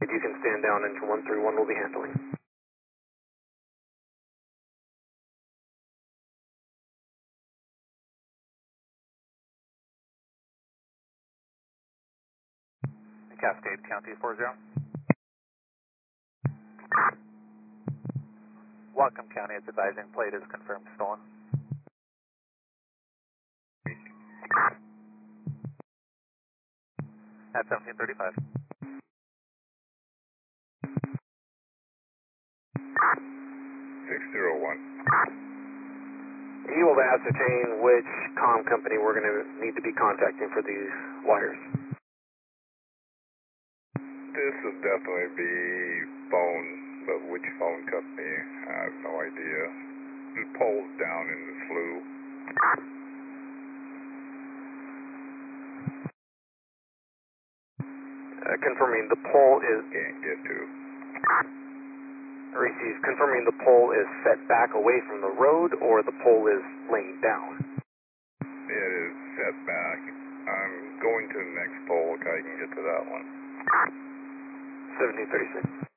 You can stand down, engine 131 will be handling. Cascade County 40. Whatcom County is advising plate is confirmed stolen. At 1735. 601. He will ascertain which comm company we're going to need to be contacting for these wires. This will definitely be phone, but which phone company? I have no idea. The pole's down in the flue. Confirming the pole is... Can't get to. Receive. Confirming the pole is set back away from the road or the pole is laying down. It is set back. I'm going to the next pole if I can get to that one. 1736.